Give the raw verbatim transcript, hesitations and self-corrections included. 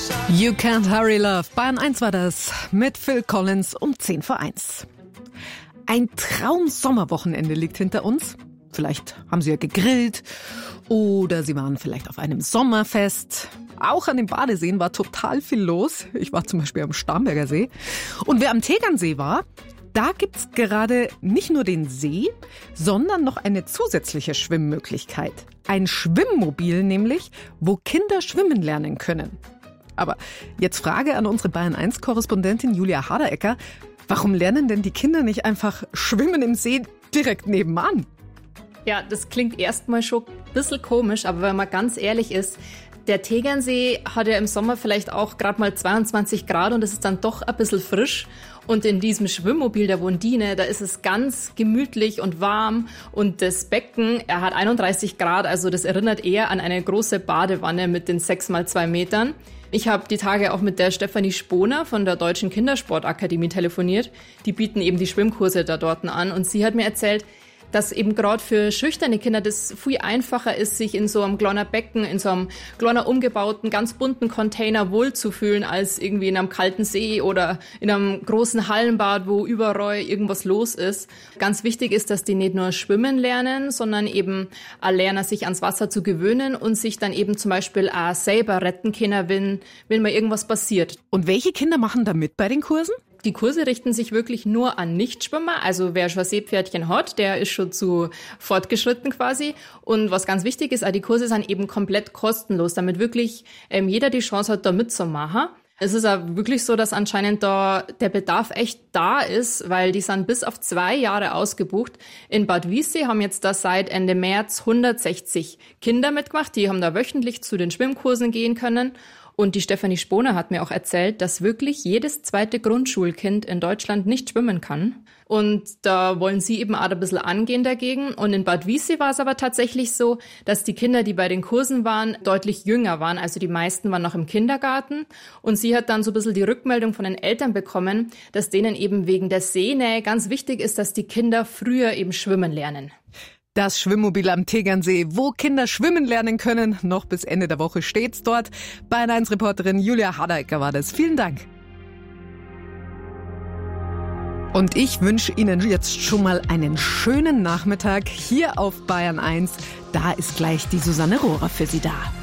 You Can't Hurry Love. Bayern eins war das mit Phil Collins um zehn vor eins. Ein Traum-Sommerwochenende liegt hinter uns. Vielleicht haben Sie ja gegrillt oder Sie waren vielleicht auf einem Sommerfest. Auch an den Badeseen war total viel los. Ich war zum Beispiel am Starnberger See. Und wer am Tegernsee war, da gibt's gerade nicht nur den See, sondern noch eine zusätzliche Schwimmmöglichkeit. Ein Schwimmmobil nämlich, wo Kinder schwimmen lernen können. Aber jetzt Frage an unsere Bayern eins Korrespondentin Julia Haderecker. Warum lernen denn die Kinder nicht einfach schwimmen im See direkt nebenan? Ja, das klingt erstmal schon ein bisschen komisch, aber wenn man ganz ehrlich ist, der Tegernsee hat ja im Sommer vielleicht auch gerade mal zweiundzwanzig Grad und es ist dann doch ein bisschen frisch. Und in diesem Schwimmmobil der Wondine, da ist es ganz gemütlich und warm. Und das Becken, er hat einunddreißig Grad, also das erinnert eher an eine große Badewanne mit den sechs mal zwei Metern. Ich habe die Tage auch mit der Stefanie Sponer von der Deutschen Kindersportakademie telefoniert. Die bieten eben die Schwimmkurse da dort an. Und sie hat mir erzählt, dass eben gerade für schüchterne Kinder das viel einfacher ist, sich in so einem kleinen Becken, in so einem kleinen umgebauten, ganz bunten Container wohlzufühlen, als irgendwie in einem kalten See oder in einem großen Hallenbad, wo überall irgendwas los ist. Ganz wichtig ist, dass die nicht nur schwimmen lernen, sondern eben auch lernen, sich ans Wasser zu gewöhnen und sich dann eben zum Beispiel auch selber retten können, wenn, wenn mal irgendwas passiert. Und welche Kinder machen da mit bei den Kursen? Die Kurse richten sich wirklich nur an Nichtschwimmer. Also wer schon Seepferdchen hat, der ist schon zu fortgeschritten quasi. Und was ganz wichtig ist, auch die Kurse sind eben komplett kostenlos, damit wirklich ähm, jeder die Chance hat, da mitzumachen. Es ist auch wirklich so, dass anscheinend da der Bedarf echt da ist, weil die sind bis auf zwei Jahre ausgebucht. In Bad Wiessee haben jetzt da seit Ende März hundertsechzig Kinder mitgemacht. Die haben da wöchentlich zu den Schwimmkursen gehen können. Und die Stefanie Sponer hat mir auch erzählt, dass wirklich jedes zweite Grundschulkind in Deutschland nicht schwimmen kann. Und da wollen sie eben auch ein bisschen angehen dagegen. Und in Bad Wiessee war es aber tatsächlich so, dass die Kinder, die bei den Kursen waren, deutlich jünger waren. Also die meisten waren noch im Kindergarten. Und sie hat dann so ein bisschen die Rückmeldung von den Eltern bekommen, dass denen eben wegen der Seenähe ganz wichtig ist, dass die Kinder früher eben schwimmen lernen. Das Schwimmmobil am Tegernsee, wo Kinder schwimmen lernen können. Noch bis Ende der Woche steht's dort. Bayern eins Reporterin Julia Haderecker war das. Vielen Dank. Und ich wünsche Ihnen jetzt schon mal einen schönen Nachmittag hier auf Bayern eins. Da ist gleich die Susanne Rohrer für Sie da.